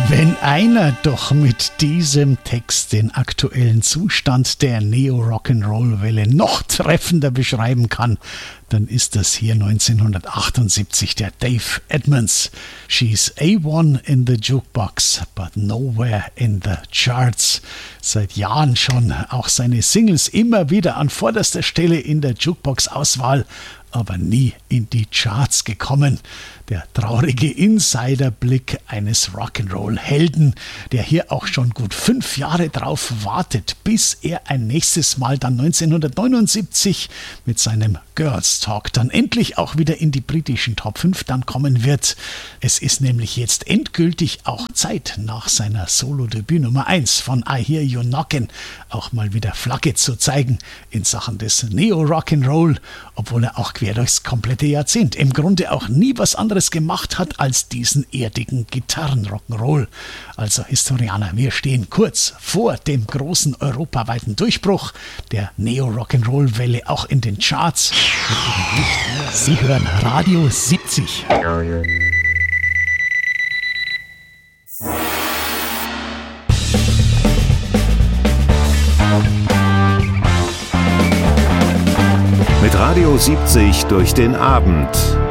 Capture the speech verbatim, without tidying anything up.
Wenn einer doch mit diesem Text den aktuellen Zustand der Neo-Rock'n'Roll-Welle noch treffender beschreiben kann, dann ist das hier neunzehnhundertachtundsiebzig der Dave Edmunds. She's A one in the jukebox, but nowhere in the charts. Seit Jahren schon auch seine Singles immer wieder an vorderster Stelle in der Jukebox-Auswahl, aber nie in die Charts gekommen. Der traurige Insiderblick eines Rock'n'Roll-Helden, der hier auch schon gut fünf Jahre drauf wartet, bis er ein nächstes Mal dann neunzehnhundertneunundsiebzig mit seinem Girls Talk dann endlich auch wieder in die britischen Top fünf dann kommen wird. Es ist nämlich jetzt endgültig auch Zeit, nach seiner Solo-Debüt Nummer eins von I Hear You Knockin' auch mal wieder Flagge zu zeigen in Sachen des Neo-Rock'n'Roll, obwohl er auch quer durchs komplette Jahrzehnt im Grunde auch nie was anderes gemacht hat als diesen erdigen Gitarren-Rock'n'Roll. Also Historianer, wir stehen kurz vor dem großen europaweiten Durchbruch der Neo-Rock'n'Roll-Welle auch in den Charts. Sie hören Radio siebzig. Mit Radio siebzig durch den Abend.